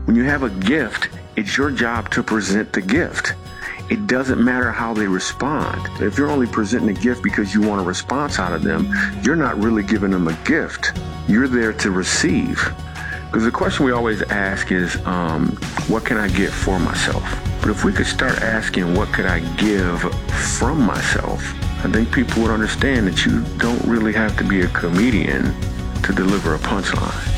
When you have a gift, it's your job to present the gift. It doesn't matter how they respond. If you're only presenting a gift because you want a response out of them, you're not really giving them a gift. You're there to receive. Because the question we always ask is, what can I get for myself? But if we could start asking, what could I give from myself? I think people would understand that you don't really have to be a comedian to deliver a punchline.